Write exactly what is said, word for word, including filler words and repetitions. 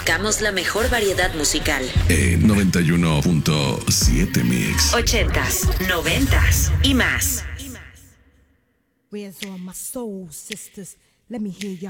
buscamos la mejor variedad musical. En noventa y uno punto siete Mix. Ochentas, noventas y más. Where's all my soul sisters? Let me hear y'all.